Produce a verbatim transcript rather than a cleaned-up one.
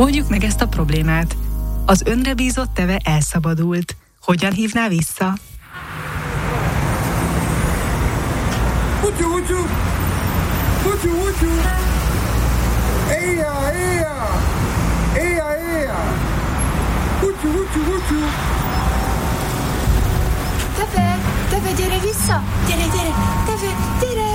Oldjuk meg ezt a problémát. Az önre bízott teve elszabadult. Hogyan hívná vissza? Hutyu, hutyu! Hutyu, hutyu! Éjjá, éjjá! Éjjá, éjjá! Hutyu, hutyu, hutyu! Teve, Teve, gyere vissza! Gyere, gyere! Teve, gyere!